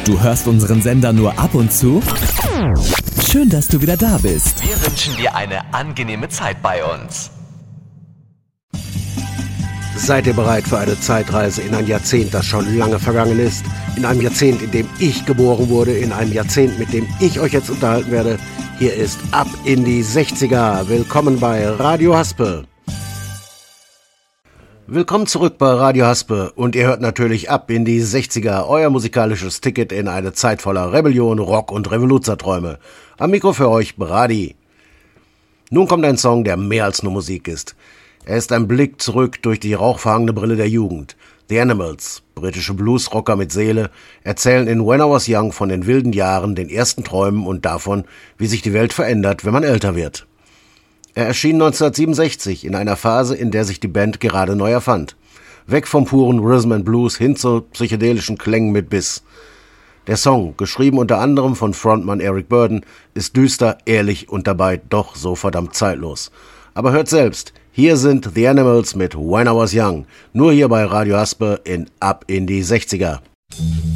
Du hörst unseren Sender nur ab und zu? Schön, dass du wieder da bist. Wir wünschen dir eine angenehme Zeit bei uns. Seid ihr bereit für eine Zeitreise in ein Jahrzehnt, das schon lange vergangen ist? In einem Jahrzehnt, in dem ich geboren wurde, in einem Jahrzehnt, mit dem ich euch jetzt unterhalten werde. Hier ist Ab in die 60er. Willkommen bei Radio Haspe. Willkommen zurück bei Radio Haspe und ihr hört natürlich Ab in die 60er, euer musikalisches Ticket in eine Zeit voller Rebellion, Rock und Revoluzerträume. Am Mikro für euch Brady. Nun kommt ein Song, der mehr als nur Musik ist. Er ist ein Blick zurück durch die rauchverhangene Brille der Jugend. The Animals, britische Bluesrocker mit Seele, erzählen in When I Was Young von den wilden Jahren, den ersten Träumen und davon, wie sich die Welt verändert, wenn man älter wird. Er erschien 1967 in einer Phase, in der sich die Band gerade neu erfand. Weg vom puren Rhythm and Blues hin zu psychedelischen Klängen mit Biss. Der Song, geschrieben unter anderem von Frontmann Eric Burdon, ist düster, ehrlich und dabei doch so verdammt zeitlos. Aber hört selbst, hier sind The Animals mit When I Was Young, nur hier bei Radio Haspe in Ab in die 60er.